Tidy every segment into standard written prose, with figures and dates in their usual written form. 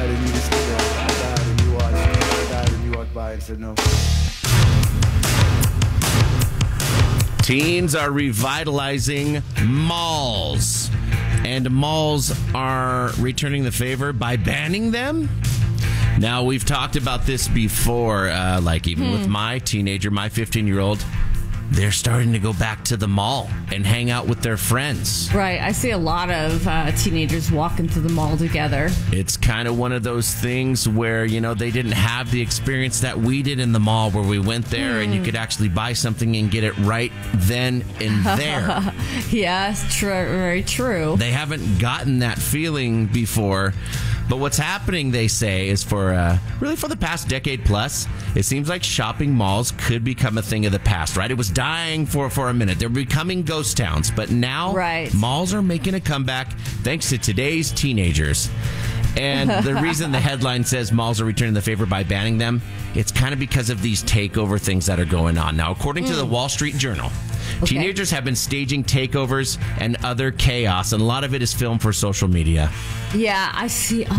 died and you just stood there. I died and you watched. I died and you walked by and said no. Teens are revitalizing malls. And malls are returning the favor by banning them? Now, we've talked about this before, like even with my teenager, my 15-year-old. They're starting to go back to the mall and hang out with their friends. Right. I see a lot of teenagers walking to the mall together. It's kind of one of those things where, you know, they didn't have the experience that we did in the mall where we went there and you could actually buy something and get it right then and there. Yes, very true. They haven't gotten that feeling before. But what's happening, they say, is really for the past decade plus, it seems like shopping malls could become a thing of the past, right? It was dying for a minute. They're becoming ghost towns. But now malls are making a comeback thanks to today's teenagers. And the reason the headline says malls are returning the favor by banning them, it's kind of because of these takeover things that are going on. Now, according to the Wall Street Journal, teenagers have been staging takeovers and other chaos, and a lot of it is filmed for social media. Yeah, I see a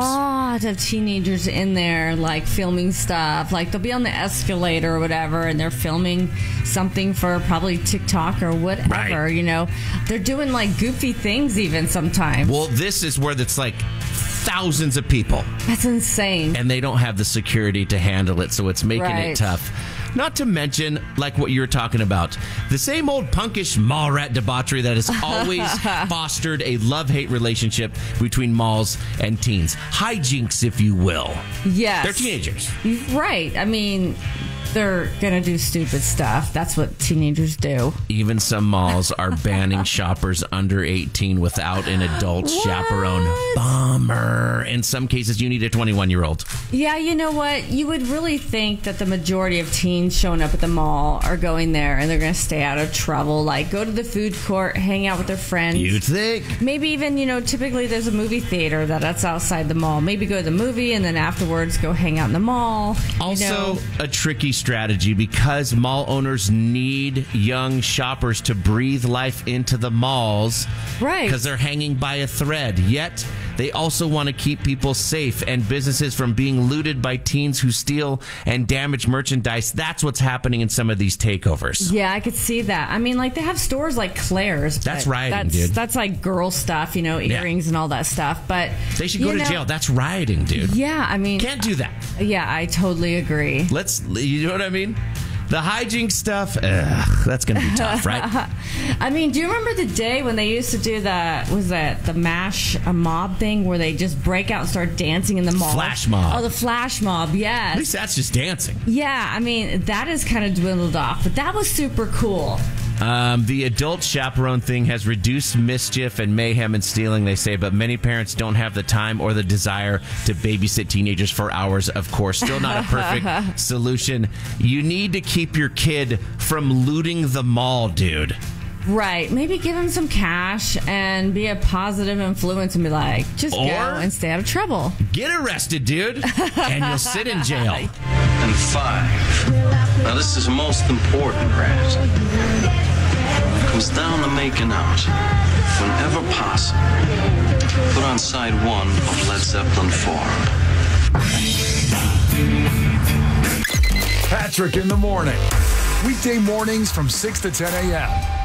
lot of teenagers in there, like, filming stuff. Like, they'll be on the escalator or whatever, and they're filming something for probably TikTok or whatever, you know. They're doing, like, goofy things even sometimes. Well, this is where it's, like, thousands of people. That's insane. And they don't have the security to handle it, so it's making it tough. Not to mention, like what you were talking about, the same old punkish mall rat debauchery that has always fostered a love-hate relationship between malls and teens. Hijinks, if you will. Yes. They're teenagers. Right. I mean, they're going to do stupid stuff. That's what teenagers do. Even some malls are banning shoppers under 18 without an adult chaperone. Bummer. In some cases, you need a 21-year-old. Yeah, you know what? You would really think that the majority of teens showing up at the mall are going there and they're going to stay out of trouble. Like, go to the food court, hang out with their friends. You'd think. Maybe even, you know, typically there's a movie theater that's outside the mall. Maybe go to the movie and then afterwards go hang out in the mall. Also, a tricky strategy because mall owners need young shoppers to breathe life into the malls. Right. Because they're hanging by a thread. Yet, they also want to keep people safe and businesses from being looted by teens who steal and damage merchandise. That's what's happening in some of these takeovers. Yeah, I could see that. I mean, like, they have stores like Claire's. That's rioting, dude. That's like girl stuff, you know, earrings and all that stuff. But they should go to jail. That's rioting, dude. Yeah, I mean, can't do that. Yeah, I totally agree. You know what I mean? The hijink stuff, that's going to be tough, right? I mean, do you remember the day when they used to do the MASH mob thing where they just break out and start dancing in the mall? Flash mob. Oh, the flash mob, yes. At least that's just dancing. Yeah, I mean, that is kind of dwindled off, but that was super cool. The adult chaperone thing has reduced mischief and mayhem and stealing, they say, but many parents don't have the time or the desire to babysit teenagers for hours, of course. Still not a perfect solution. You need to keep your kid from looting the mall, dude. Right. Maybe give him some cash and be a positive influence and be like, just go and stay out of trouble. Get arrested, dude, and you'll sit in jail. And 5. Now, this is most important, Rat. It comes down to making out. Whenever possible, put on side 1 of Led Zeppelin 4. Patrick in the morning. Weekday mornings from 6 to 10 a.m.